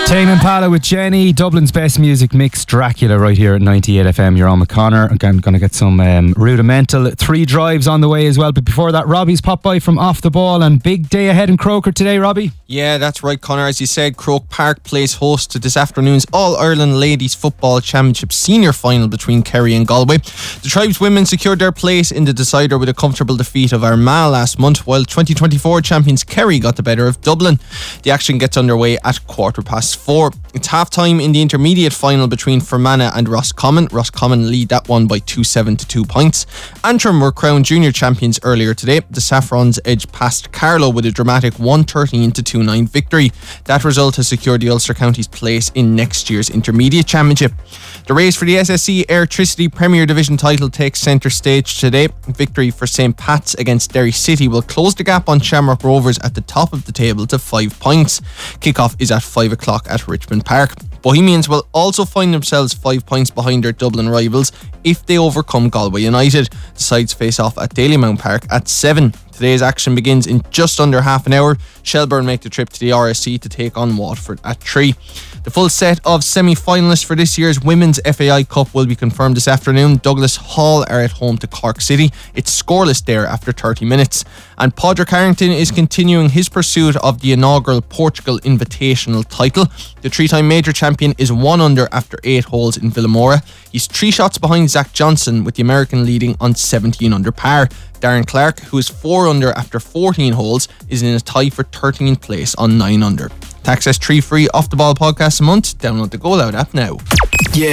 Tame Impala with Jenny, Dublin's best music mix, Dracula, right here at 98 FM. You're on with Connor. Again, going to get some rudimental 3 drives on the way as well. But before that, Robbie's popped by from Off the Ball, and big day ahead in Croker today, Robbie. Yeah, that's right, Connor. As you said, Croke Park plays host to this afternoon's All-Ireland Ladies Football Championship senior final between Kerry and Galway. The Tribes women secured their place in the decider with a comfortable defeat of Armagh last month, while 2024 champions Kerry got the better of Dublin. The action gets underway at 4:15. It's half-time in the intermediate final between Fermanagh and Roscommon. Roscommon lead that one by 2-7 to 2 points. Antrim were crowned junior champions earlier today. The Saffrons edged past Carlow with a dramatic 113 to 2-9 victory. That result has secured the Ulster County's place in next year's intermediate championship. The race for the SSE Airtricity Premier Division title takes centre stage today. Victory for St. Pat's against Derry City will close the gap on Shamrock Rovers at the top of the table to 5 points. Kick-off is at 5 o'clock at Richmond Park. Bohemians will also find themselves 5 points behind their Dublin rivals if they overcome Galway United. The sides face off at Dalymount Park at 7. Today's action begins in just under half an hour. Shelbourne make the trip to the RSC to take on Waterford at 3. The full set of semi-finalists for this year's Women's FAI Cup will be confirmed this afternoon. Douglas Hall are at home to Cork City. It's scoreless there after 30 minutes. And Padraig Harrington is continuing his pursuit of the inaugural Portugal Invitational title. The 3-time major champion is 1 under after 8 holes in Villamora. He's 3 shots behind Zach Johnson, with the American leading on 17 under par. Darren Clark, who is 4 under after 14 holes, is in a tie for 13th place on 9 under. To access 3 free Off the Ball podcasts a month, download the Go Loud app now.